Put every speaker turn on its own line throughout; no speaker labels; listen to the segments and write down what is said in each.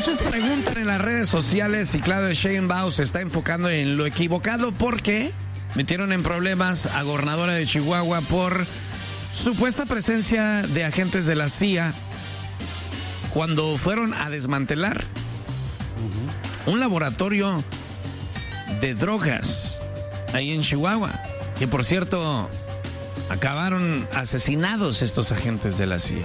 muchos preguntan en las redes sociales si Claudia Sheinbaum se está enfocando en lo equivocado porque metieron en problemas a gobernadora de Chihuahua por supuesta presencia de agentes de la CIA cuando fueron a desmantelar un laboratorio de drogas ahí en Chihuahua, que por cierto acabaron asesinados estos agentes de la CIA.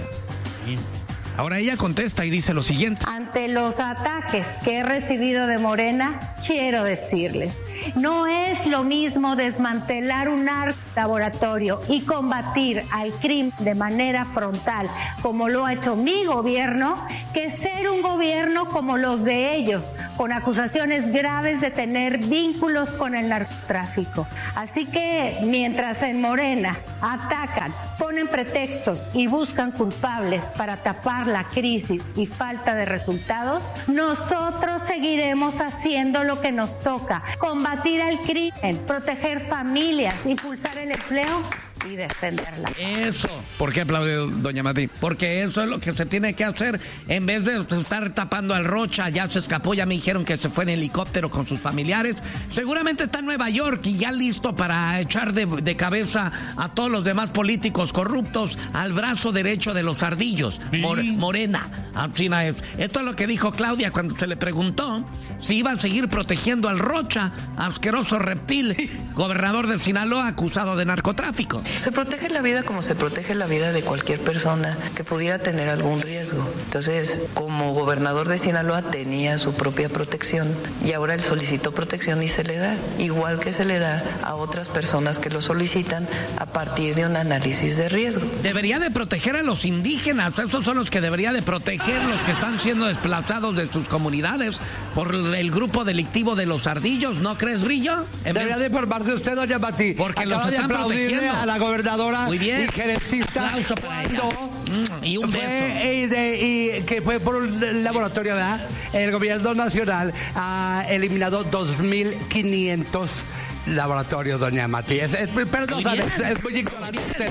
Ahora ella contesta y dice lo siguiente.
Ante los ataques que he recibido de Morena, quiero decirles, no es lo mismo desmantelar un laboratorio y combatir al crimen de manera frontal, como lo ha hecho mi gobierno, que ser un gobierno como los de ellos, con acusaciones graves de tener vínculos con el narcotráfico. Así que mientras en Morena atacan, ponen pretextos y buscan culpables para tapar la crisis y falta de resultados, nosotros seguiremos haciendo lo que nos toca: combatir al crimen, proteger familias, impulsar el empleo y defenderla.
Eso. ¿Por qué aplaude doña Mati? Porque eso es lo que se tiene que hacer. En vez de estar tapando al Rocha, ya se escapó, ya me dijeron que se fue en helicóptero con sus familiares. Seguramente está en Nueva York y ya listo para echar de cabeza a todos los demás políticos corruptos al brazo derecho de los ardillos. Morena. Esto es lo que dijo Claudia cuando se le preguntó si iba a seguir protegiendo al Rocha, asqueroso reptil, gobernador de Sinaloa acusado de narcotráfico.
Se protege la vida como se protege la vida de cualquier persona que pudiera tener algún riesgo. Entonces, como gobernador de Sinaloa tenía su propia protección y ahora él solicitó protección y se le da, igual que se le da a otras personas que lo solicitan a partir de un análisis de riesgo.
Debería de proteger a los indígenas, esos son los que debería de proteger, los que están siendo desplazados de sus comunidades por el grupo delictivo de los ardillos, ¿no crees, Brillo?
Debería de informarse usted, doña Mati.
Porque los están protegiendo.
A la gobernadora.
Muy bien.
Y gerencista.
Aplauso para ella. Y un beso.
Y que fue por un laboratorio, ¿verdad? El gobierno nacional ha eliminado 2.500 laboratorios, doña Mati. Perdón, es muy ignorante usted.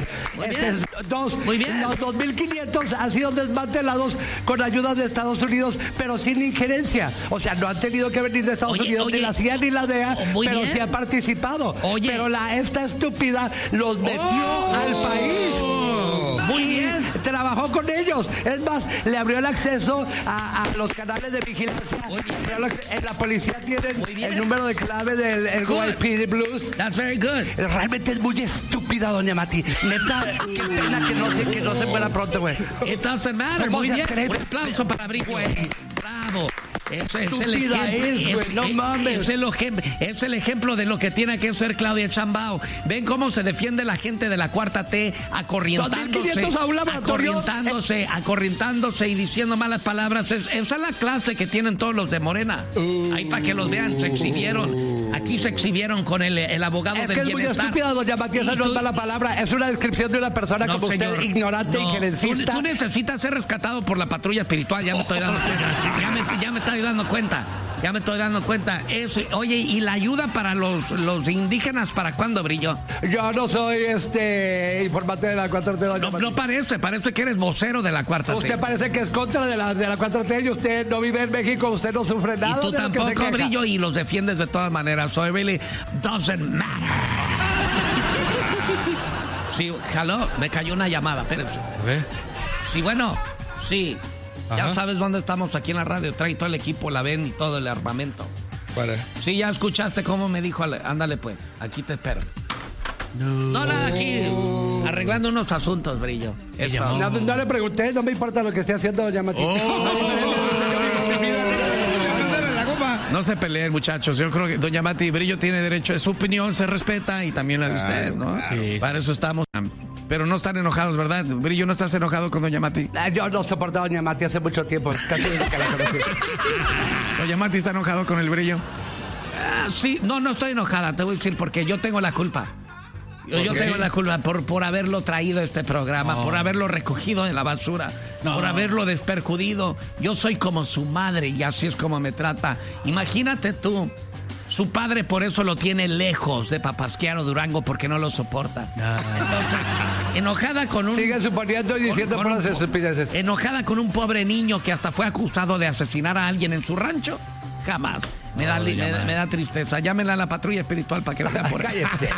Muy bien.
Los 2.500 han sido desmantelados con ayuda de Estados Unidos, pero sin injerencia. O sea, no han tenido que venir de Estados Unidos ni la CIA ni la DEA, pero sí han participado. Pero esta estúpida los metió al país.
Muy bien.
Trabajó con ellos. Es más, le abrió el acceso a los canales de vigilancia. En la policía tienen el número de clave del YPD Blues.
That's very good.
Realmente es muy estúpida, doña Mati. Neta, qué pena que no se fuera pronto, güey.
It doesn't matter. Muy bien. Un aplauso para Brillo. Bravo. Es el ejemplo.
No mames.
Es el ejemplo de lo que tiene que ser Claudia Sheinbaum. Ven cómo se defiende la gente de la Cuarta T, acorrientándose y diciendo malas palabras. Esa es la clase que tienen todos los de Morena. Ahí para que los vean, se exhibieron. Aquí se exhibieron con el abogado del bienestar.
Es muy estúpida, doña Mati, esa no es mala palabra. Es una descripción de una persona como usted, ignorante y gerencista.
Tú necesitas ser rescatado por la patrulla espiritual, ya me estoy dando cuenta. Ya me estoy dando cuenta. Eso, oye, ¿y la ayuda para los indígenas para cuándo, Brillo?
Yo no soy informante de la 4T.
No parece que eres vocero de la 4T.
Usted parece que es contra de la 4T y usted no vive en México, usted no sufre nada.
Y tú tampoco, Brillo, y los defiendes de todas maneras. So it really doesn't matter. Sí, jaló, me cayó una llamada, espérense. Sí, bueno, sí. Ajá. Ya sabes dónde estamos aquí en la radio. Trae todo el equipo, la ven y todo el armamento.
Vale.
Sí, ya escuchaste cómo me dijo. Ándale, pues. Aquí te espero. No, nada, aquí. Arreglando unos asuntos, Brillo.
No le pregunté, no me importa lo que esté haciendo, doña Mati.
No se peleen, muchachos. Yo creo que doña Mati Brillo tiene derecho a su opinión, se respeta y también la de usted, ¿no? Sí. Para eso estamos. Pero no están enojados, ¿verdad? Brillo, ¿no estás enojado con doña Mati?
Yo no soporto a doña Mati hace mucho tiempo. Casi desde que la conocí.
¿Doña Mati está enojado con el Brillo? Sí, no estoy enojada. Te voy a decir porque yo tengo la culpa. Yo tengo la culpa por haberlo traído a este programa, por haberlo recogido de la basura, por haberlo desperjudido. Yo soy como su madre y así es como me trata. Imagínate tú. Su padre por eso lo tiene lejos de Papasquiaro, Durango, porque no lo soporta. Enojada con un...
Sigue suponiendo y diciendo por las estupideces.
Enojada con un pobre niño que hasta fue acusado de asesinar a alguien en su rancho. Jamás. Me da tristeza. Llámenla a la patrulla espiritual para que vaya por ahí.
Cállese.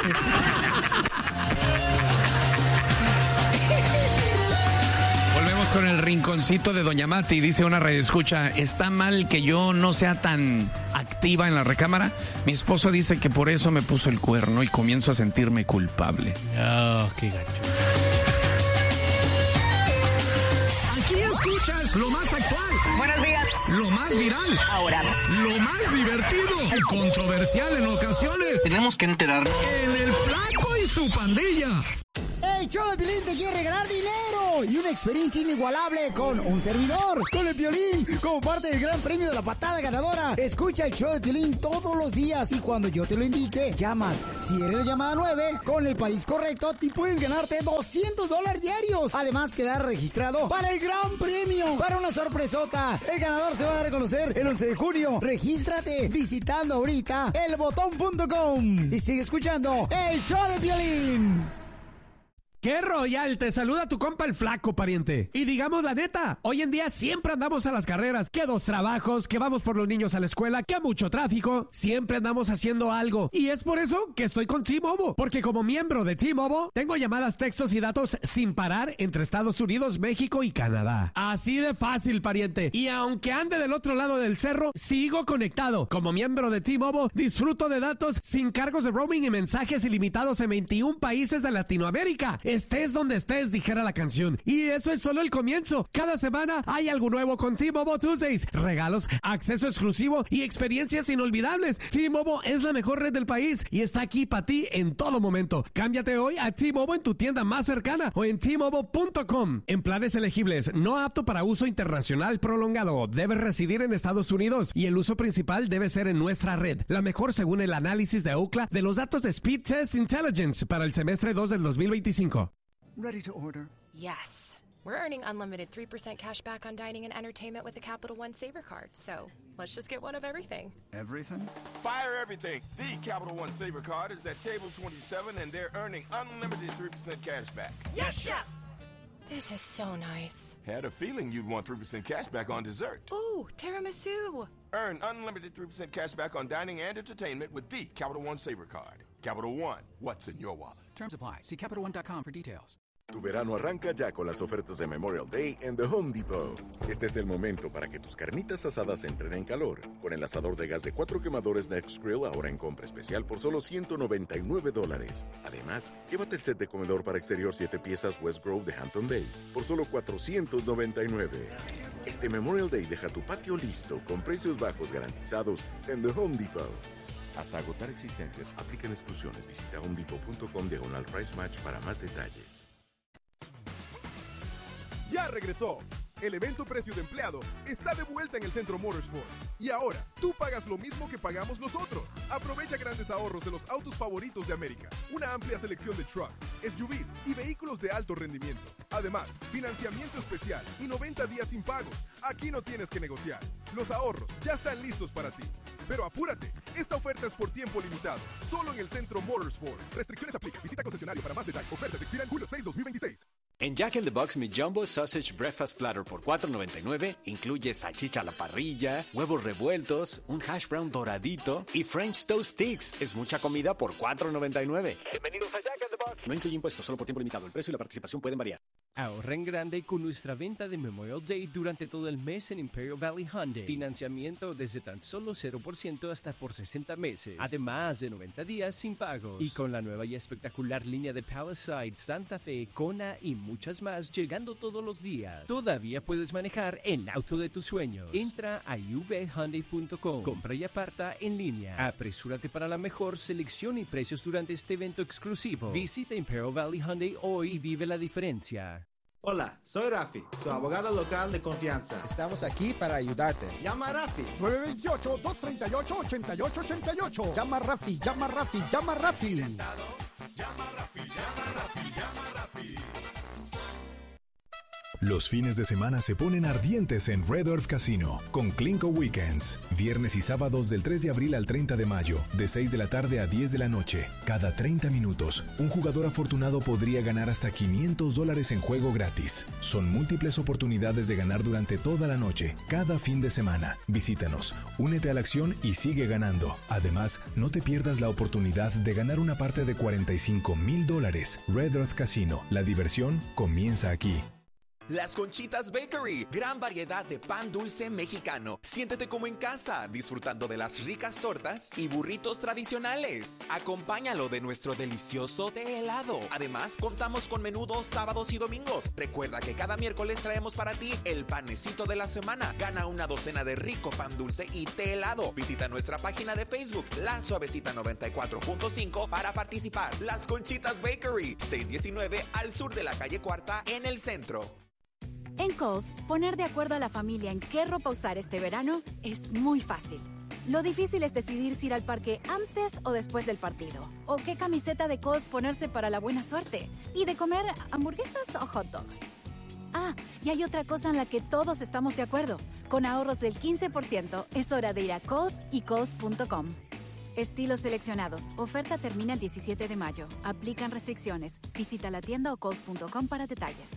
Volvemos con el rinconcito de Doña Mati. Dice una radioescucha, ¿está mal que yo no sea tan activa en la recámara? Mi esposo dice que por eso me puso el cuerno y comienzo a sentirme culpable.
Oh, qué gacho.
Aquí escuchas lo más actual.
Buenos días.
Lo más viral.
Ahora.
Lo más divertido y controversial en ocasiones.
Tenemos que enterarnos.
En el Flaco y su pandilla.
El show de Piolín te quiere regalar dinero y una experiencia inigualable con un servidor, con el Piolín, como parte del gran premio de la patada ganadora. Escucha el show de Piolín todos los días y cuando yo te lo indique, llamas. Si eres la llamada 9, con el país correcto, te puedes ganarte $200 diarios. Además, quedar registrado para el gran premio, para una sorpresota. El ganador se va a dar a conocer el 11 de junio. Regístrate visitando ahorita elbotón.com y sigue escuchando el show de Piolín.
¡Qué royal! Te saluda tu compa el Flaco, pariente. Y digamos la neta, hoy en día siempre andamos a las carreras. Que 2 trabajos, que vamos por los niños a la escuela, que mucho tráfico. Siempre andamos haciendo algo. Y es por eso que estoy con T-Mobile. Porque como miembro de T-Mobile, tengo llamadas, textos y datos sin parar entre Estados Unidos, México y Canadá. Así de fácil, pariente. Y aunque ande del otro lado del cerro, sigo conectado. Como miembro de T-Mobile, disfruto de datos sin cargos de roaming y mensajes ilimitados en 21 países de Latinoamérica. Estés donde estés, dijera la canción. Y eso es solo el comienzo. Cada semana hay algo nuevo con T-Mobile Tuesdays. Regalos, acceso exclusivo y experiencias inolvidables. T-Mobile es la mejor red del país y está aquí para ti en todo momento. Cámbiate hoy a T-Mobile en tu tienda más cercana o en T-Mobile.com. En planes elegibles, no apto para uso internacional prolongado. Debes residir en Estados Unidos y el uso principal debe ser en nuestra red. La mejor según el análisis de Ookla de los datos de Speed Test Intelligence para el semestre 2 del 2025.
Ready to order?
Yes. We're earning unlimited 3% cash back on dining and entertainment with the Capital One Saver Card. So let's just get one of everything.
Everything?
Fire everything. The Capital One Saver Card is at table 27 and they're earning unlimited 3% cash back.
Yes, Chef! This is so nice.
Had a feeling you'd want 3% cash back on dessert.
Ooh, tiramisu.
Earn unlimited 3% cash back on dining and entertainment with the Capital One Saver Card. Capital One, what's in your wallet?
Terms apply. See CapitalOne.com for details.
Tu verano arranca ya con las ofertas de Memorial Day en The Home Depot. Este es el momento para que tus carnitas asadas entren en calor. Con el asador de gas de 4 quemadores Next Grill ahora en compra especial por solo $199. Además, llévate el set de comedor para exterior 7 piezas West Grove de Hampton Bay por solo $499. Este Memorial Day deja tu patio listo con precios bajos garantizados en The Home Depot. Hasta agotar existencias, aplican exclusiones. Visita homedepot.com/price match para más detalles.
Ya regresó. El evento Precio de Empleado está de vuelta en el Centro Motorsport. Y ahora, tú pagas lo mismo que pagamos nosotros. Aprovecha grandes ahorros de los autos favoritos de América. Una amplia selección de trucks, SUVs y vehículos de alto rendimiento. Además, financiamiento especial y 90 días sin pagos. Aquí no tienes que negociar. Los ahorros ya están listos para ti. Pero apúrate, esta oferta es por tiempo limitado. Solo en el Centro Motorsport. Restricciones aplican. Visita concesionario para más detalles. Ofertas expiran julio 6, 2026.
En Jack in the Box, mi Jumbo Sausage Breakfast Platter por $4.99 incluye salchicha a la parrilla, huevos revueltos, un hash brown doradito y French Toast Sticks. Es mucha comida por $4.99.
Bienvenidos a Jack in the Box.
No incluye impuestos, solo por tiempo limitado. El precio y la participación pueden variar.
Ahorra en grande con nuestra venta de Memorial Day durante todo el mes en Imperial Valley Hyundai. Financiamiento desde tan solo 0% hasta por 60 meses. Además de 90 días sin pagos. Y con la nueva y espectacular línea de Palisade, Santa Fe, Kona y muchas más llegando todos los días. Todavía puedes manejar el auto de tus sueños. Entra a uvhyundai.com. Compra y aparta en línea. Apresúrate para la mejor selección y precios durante este evento exclusivo. Visita Imperial Valley Hyundai hoy y vive la diferencia.
Hola, soy Rafi, su abogado local de confianza.
Estamos aquí para ayudarte.
Llama a Rafi.
928-238-8888. Llama a Rafi, llama a Rafi, llama a Rafi.
Llama a Rafi, llama a Rafi, llama a Rafi.
Los fines de semana se ponen ardientes en Red Earth Casino con Clinko Weekends. Viernes y sábados del 3 de abril al 30 de mayo, de 6 de la tarde a 10 de la noche. Cada 30 minutos, un jugador afortunado podría ganar hasta $500 en juego gratis. Son múltiples oportunidades de ganar durante toda la noche, cada fin de semana. Visítanos, únete a la acción y sigue ganando. Además, no te pierdas la oportunidad de ganar una parte de $45,000. Red Earth Casino, la diversión comienza aquí.
Las Conchitas Bakery, gran variedad de pan dulce mexicano. Siéntete como en casa, disfrutando de las ricas tortas y burritos tradicionales. Acompáñalo de nuestro delicioso té helado. Además, contamos con menudos sábados y domingos. Recuerda que cada miércoles traemos para ti el panecito de la semana. Gana una docena de rico pan dulce y té helado. Visita nuestra página de Facebook, La Suavecita 94.5, para participar. Las Conchitas Bakery, 619 al sur de la calle Cuarta, en el centro.
En Kohl's, poner de acuerdo a la familia en qué ropa usar este verano es muy fácil. Lo difícil es decidir si ir al parque antes o después del partido, o qué camiseta de Kohl's ponerse para la buena suerte, y de comer hamburguesas o hot dogs. Ah, y hay otra cosa en la que todos estamos de acuerdo. Con ahorros del 15%, es hora de ir a Kohl's y Kohls.com. Estilos seleccionados. Oferta termina el 17 de mayo. Aplican restricciones. Visita la tienda o Kohls.com para detalles.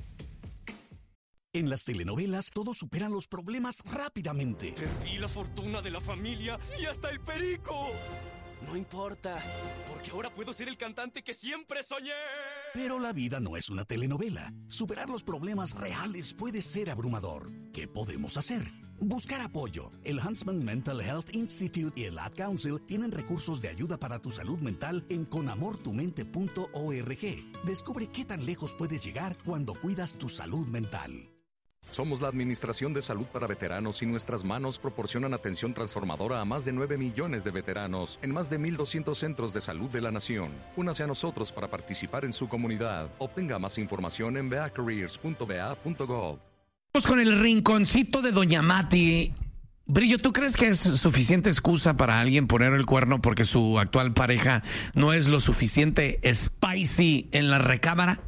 En las telenovelas, todos superan los problemas rápidamente.
Perdí la fortuna de la familia y hasta el perico.
No importa,
porque ahora puedo ser el cantante que siempre soñé.
Pero la vida no es una telenovela. Superar los problemas reales puede ser abrumador. ¿Qué podemos hacer? Buscar apoyo. El Huntsman Mental Health Institute y el Ad Council tienen recursos de ayuda para tu salud mental en conamortumente.org. Descubre qué tan lejos puedes llegar cuando cuidas tu salud mental.
Somos la Administración de Salud para Veteranos y nuestras manos proporcionan atención transformadora a más de 9 millones de veteranos en más de 1,200 centros de salud de la nación. Únase a nosotros para participar en su comunidad. Obtenga más información en beacareers.ba.gov.
Vamos con el rinconcito de Doña Mati. Brillo, ¿tú crees que es suficiente excusa para alguien poner el cuerno porque su actual pareja no es lo suficiente spicy en la recámara?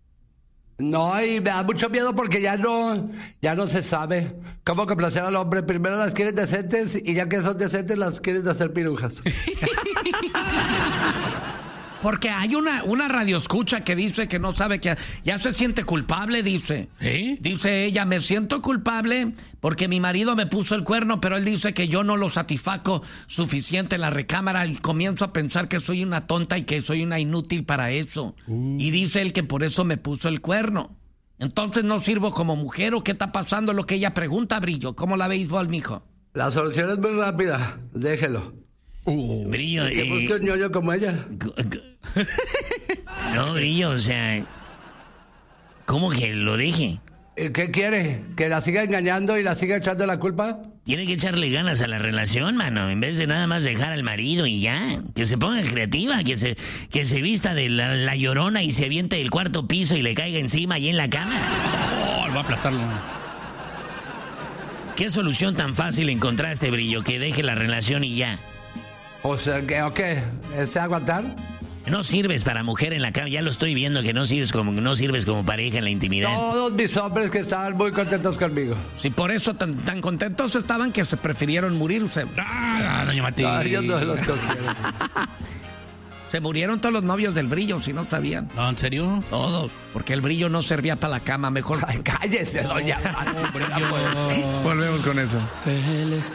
No, y me da mucho miedo porque ya no se sabe cómo complacer al hombre. Primero las quieren decentes y ya que son decentes las quieren hacer pirujas.
Porque hay una radioescucha que dice que no sabe, que ya se siente culpable, dice. ¿Eh? Dice ella, me siento culpable porque mi marido me puso el cuerno, pero él dice que yo no lo satisfaco suficiente en la recámara y comienzo a pensar que soy una tonta y que soy una inútil para eso. Y dice él que por eso me puso el cuerno. Entonces no sirvo como mujer, ¿o qué está pasando? Lo que ella pregunta, Brillo. ¿Cómo la béisbol, mijo?
La solución es muy rápida, déjelo.
Brillo,
que busque un ñoño como ella.
No, Brillo, o sea, ¿cómo que lo deje?
¿Qué quiere? ¿Que la siga engañando y la siga echando la culpa?
Tiene que echarle ganas a la relación, mano, en vez de nada más dejar al marido y ya. Que se ponga creativa, que se vista de la llorona y se aviente del cuarto piso y le caiga encima ahí en la cama.
Oh, va a aplastarlo.
¿Qué solución tan fácil encontraste, Brillo? Que deje la relación y ya.
O sea, ¿qué? ¿Aguantar?
No sirves para mujer en la cama, ya lo estoy viendo, que no sirves como pareja en la intimidad.
Todos mis hombres que estaban muy contentos conmigo.
Sí, por eso tan contentos estaban que se prefirieron morirse.
Doña Mati.
Yo no los considero.
Se murieron todos los novios del Brillo, si no sabían.
No, ¿en serio?
Todos, porque el Brillo no servía para la cama, mejor.
Ay, cállese, doña.
Volvemos con eso.